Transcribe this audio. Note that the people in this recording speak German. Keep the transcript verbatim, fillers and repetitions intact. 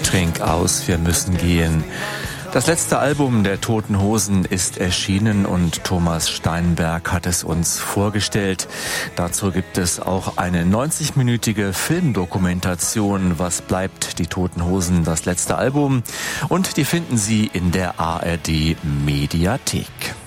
Trink aus, wir müssen gehen. Das letzte Album der Toten Hosen ist erschienen und Thomas Steinberg hat es uns vorgestellt. Dazu gibt es auch eine neunzig-minütige Filmdokumentation, Was bleibt die Toten Hosen, das letzte Album. Und die finden Sie in der A R D Mediathek.